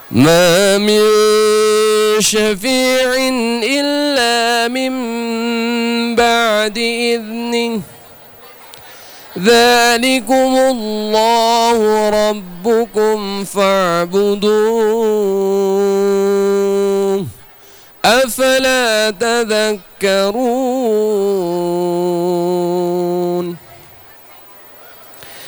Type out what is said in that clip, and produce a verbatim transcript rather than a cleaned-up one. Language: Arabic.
ما من شفيع إلا من بعد إذنه ذلكم الله ربكم فاعبدوه أفلا تذكرون